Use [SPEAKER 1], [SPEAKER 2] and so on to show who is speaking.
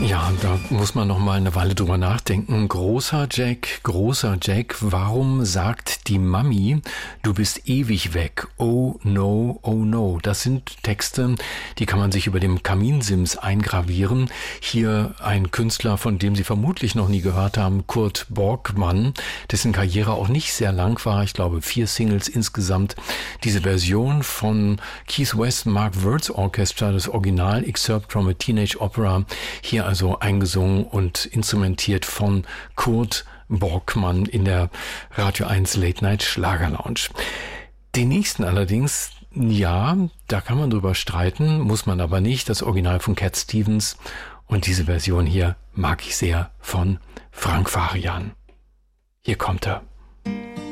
[SPEAKER 1] Ja, da muss man noch mal eine Weile drüber nachdenken. Großer Jack, warum sagt die Mami, du bist ewig weg? Oh no, oh no. Das sind Texte, die kann man sich über dem Kaminsims eingravieren. Hier ein Künstler, von dem Sie vermutlich noch nie gehört haben, Kurt Borkmann, dessen Karriere auch nicht sehr lang war. Ich glaube 4 Singles insgesamt. Diese Version von Keith West Mark Wirtz Orchestra, das Original Excerpt from a Teenage Opera, hier also eingesungen und instrumentiert von Kurt Borkmann in der Radio 1 Late Night Schlager Lounge. Den nächsten allerdings, ja, da kann man drüber streiten, muss man aber nicht. Das Original von Cat Stevens und diese Version hier mag ich sehr von Frank Farian. Hier kommt er.